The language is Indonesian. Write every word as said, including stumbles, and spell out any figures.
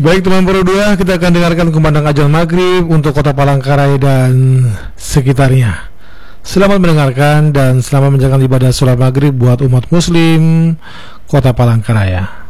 Baik teman berdua, kita akan dengarkan kumandang azan maghrib untuk kota Palangkaraya dan sekitarnya. Selamat mendengarkan dan selamat menjalankan ibadah sholat maghrib buat umat muslim kota Palangkaraya.